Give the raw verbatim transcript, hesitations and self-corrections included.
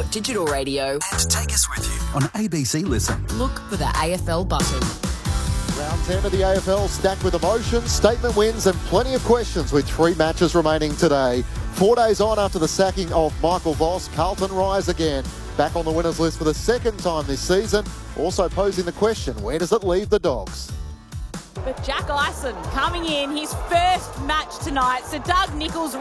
Sport Digital Radio. And take us with you on A B C Listen. Look for the A F L button. Round ten of the A F L stacked with emotion, statement wins and plenty of questions with three matches remaining today. Four days on after the sacking of Michael Voss, Carlton rise again. Back on the winners list for the second time this season, also posing the question, where does it leave the Dogs? But Jack Ison coming in, his first match tonight, so Doug Nicholls